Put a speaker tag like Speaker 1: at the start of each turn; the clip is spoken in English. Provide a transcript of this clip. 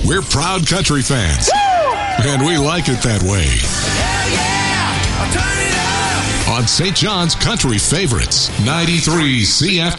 Speaker 1: We're proud country fans. Woo! And we like it that way.
Speaker 2: Hell yeah! I'll turn it up!
Speaker 1: On St. John's Country Favorites, 93 CF.